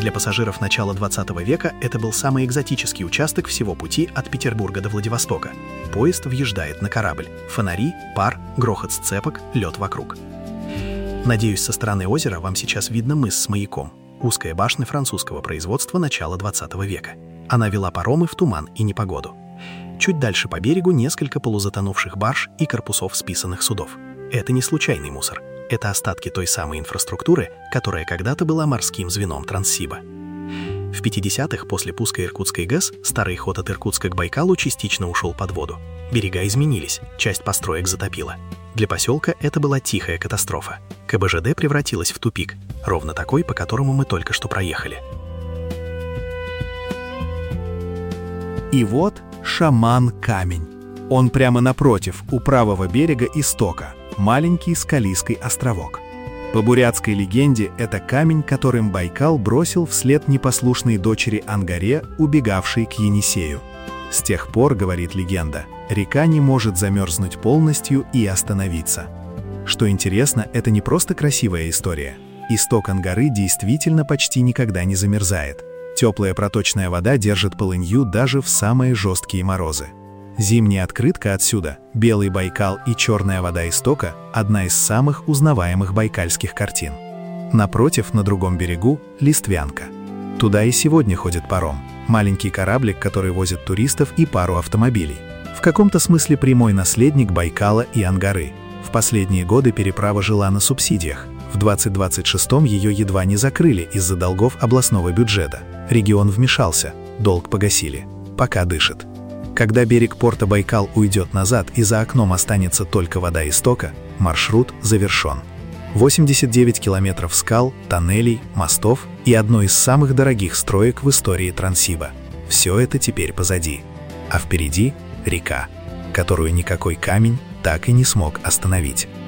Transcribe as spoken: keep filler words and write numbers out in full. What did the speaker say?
Для пассажиров начала двадцатого века это был самый экзотический участок всего пути от Петербурга до Владивостока. Поезд въезжает на корабль. Фонари, пар, грохот сцепок, лед вокруг. Надеюсь, со стороны озера вам сейчас видно мыс с маяком. Узкая башня французского производства начала двадцатого века. Она вела паромы в туман и непогоду. Чуть дальше по берегу несколько полузатонувших барж и корпусов списанных судов. Это не случайный мусор. Это остатки той самой инфраструктуры, которая когда-то была морским звеном Транссиба. В пятидесятых, после пуска Иркутской ГЭС, старый ход от Иркутска к Байкалу частично ушел под воду. Берега изменились, часть построек затопила. Для поселка это была тихая катастрофа. КБЖД превратилась в тупик, ровно такой, по которому мы только что проехали. И вот Шаман-камень. Он прямо напротив, у правого берега истока. Маленький скалистый островок. По бурятской легенде, это камень, которым Байкал бросил вслед непослушной дочери Ангаре, убегавшей к Енисею. С тех пор, говорит легенда, река не может замерзнуть полностью и остановиться. Что интересно, это не просто красивая история. Исток Ангары действительно почти никогда не замерзает. Теплая проточная вода держит полынью даже в самые жесткие морозы. Зимняя открытка отсюда, белый Байкал и черная вода истока – одна из самых узнаваемых байкальских картин. Напротив, на другом берегу – Листвянка. Туда и сегодня ходит паром. Маленький кораблик, который возит туристов и пару автомобилей. В каком-то смысле прямой наследник Байкала и Ангары. В последние годы переправа жила на субсидиях. В двадцать двадцать шестом ее едва не закрыли из-за долгов областного бюджета. Регион вмешался, долг погасили. Пока дышит. Когда берег порта Байкал уйдет назад и за окном останется только вода истока, маршрут завершен. восемьдесят девять километров скал, тоннелей, мостов и одно из самых дорогих строек в истории Транссиба. Все это теперь позади. А впереди река, которую никакой камень так и не смог остановить.